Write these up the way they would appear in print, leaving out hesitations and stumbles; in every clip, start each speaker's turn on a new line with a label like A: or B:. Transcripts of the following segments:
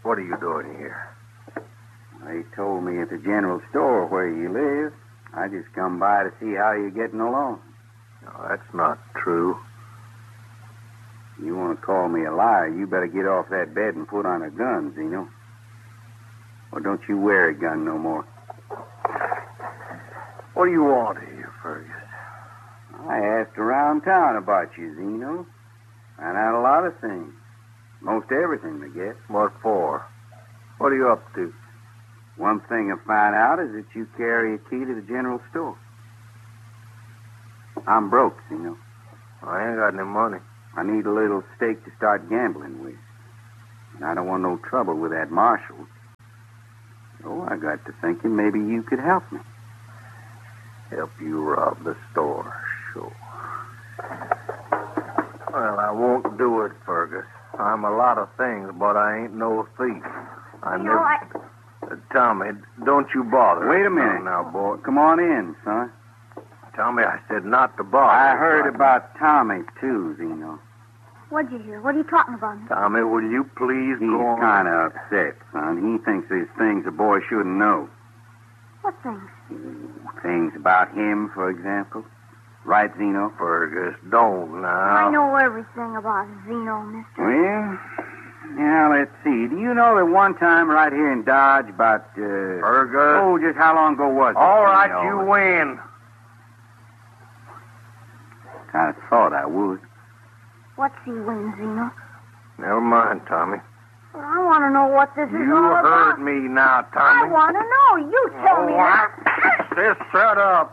A: what are you doing here?
B: They told me at the general store where you live. I just come by to see how you're getting along.
A: No, that's not true.
B: You want to call me a liar, you better get off that bed and put on a gun, Zeno. Or don't you wear a gun no more?
A: What do you want here, Fergus?
B: I asked around town about you, Zeno. Found out a lot of things. Most everything, I guess.
A: What for? What are you up to?
B: One thing I found out is that you carry a key to the general store. I'm broke, Zeno.
A: I ain't got any money.
B: I need a little stake to start gambling with. And I don't want no trouble with that marshal. So I got to thinking maybe you could help me.
A: Help you rob the store, sure. Well, I won't do it, Fergus. I'm a lot of things, but I ain't no thief. Tommy, don't you bother.
B: Wait a minute.
A: Now, boy.
B: Come on in, son.
A: Tommy, I said not to bother.
B: I heard about Tommy, too, Zeno.
C: What'd you hear? What are you talking about?
A: Tommy, will you please
B: He's
A: go on?
B: kind of upset, son. He thinks there's things a boy shouldn't know.
C: What things?
B: Things about him, for example. Right, Zeno?
A: Fergus, don't now.
C: I know everything about Zeno, mister.
B: Well, now, let's see. Do you know that one time right here in Dodge about,
A: Fergus.
B: Oh, just how long ago was it?
A: All right,
B: Zeno?
A: you win.
B: Kind of thought I would.
C: What's he win, Zeno?
A: Never mind, Tommy.
C: Well, I want to know what this is
A: You
C: all about.
A: heard me now, Tommy.
C: I want to know. You tell me that.
A: Just shut up.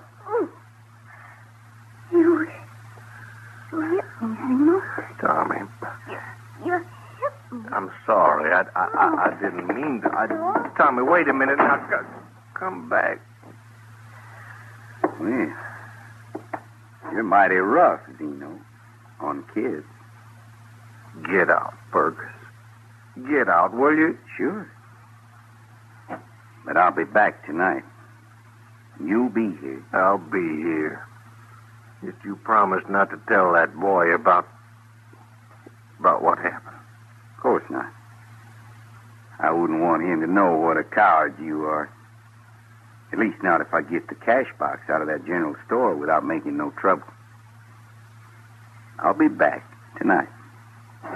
C: You hit me, Zeno.
A: Tommy,
C: You hit me.
A: I'm sorry. I didn't mean to. Tommy, wait a minute. Now, come back.
B: Well, you're mighty rough, Zeno, on kids.
A: Get out, Fergus. Get out, will you?
B: Sure. But I'll be back tonight. You'll be here.
A: I'll be here. Just you promise not to tell that boy about what happened.
B: Of course not. I wouldn't want him to know what a coward you are. At least not if I get the cash box out of that general store without making no trouble. I'll be back tonight.